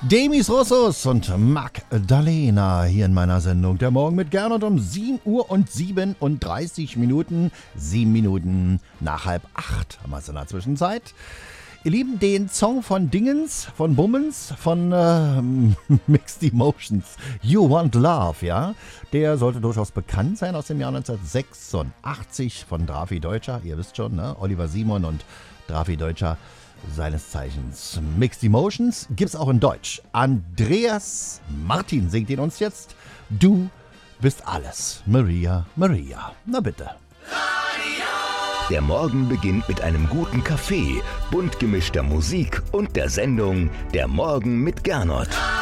Demis Russos und Magdalena hier in meiner Sendung. Der Morgen mit Gernot um 7 Uhr und 37 Minuten. 7 Minuten nach 7:30 haben wir es in der Zwischenzeit. Ihr Lieben, den Song von Dingens, von Bummens, von Mixed Emotions, You Want Love, ja, der sollte durchaus bekannt sein aus dem Jahr 1986 von Drafi Deutscher, ihr wisst schon, ne? Oliver Simon und Drafi Deutscher, seines Zeichens. Mixed Emotions gibt's auch in Deutsch. Andreas Martin singt ihn uns jetzt. Du bist alles, Maria, Maria. Na bitte. Der Morgen beginnt mit einem guten Kaffee, bunt gemischter Musik und der Sendung Der Morgen mit Gernot.